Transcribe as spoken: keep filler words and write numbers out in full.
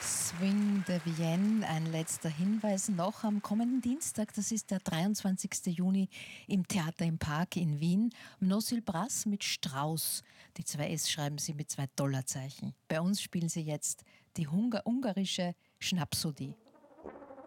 Swing de Vienne, ein letzter Hinweis noch am kommenden Dienstag, das ist der dreiundzwanzigste Juni im Theater im Park in Wien, Nosil Brass mit Strauss. Die zwei S schreiben sie mit zwei Dollarzeichen. Bei uns spielen sie jetzt die Hungar ungarische Schnapsodie.